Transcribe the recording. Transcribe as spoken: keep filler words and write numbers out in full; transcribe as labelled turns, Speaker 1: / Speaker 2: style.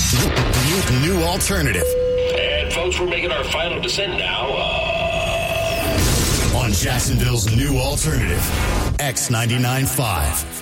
Speaker 1: New, new alternative.
Speaker 2: And folks, we're making our final descent now. Uh...
Speaker 1: On Jacksonville's new alternative, X ninety-nine point five.